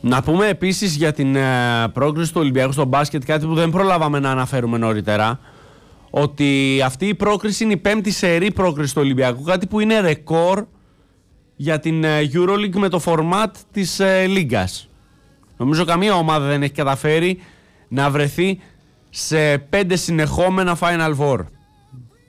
Να πούμε επίσης για την πρόκριση του Ολυμπιακού στο μπάσκετ, κάτι που δεν προλάβαμε να αναφέρουμε νωρίτερα, ότι αυτή η πρόκριση είναι η 5η σερί πρόκριση του Ολυμπιακού, κάτι που είναι ρεκόρ για την EuroLeague με το format της Λίγκας. Νομίζω καμία ομάδα δεν έχει καταφέρει να βρεθεί σε 5 συνεχόμενα Final Four.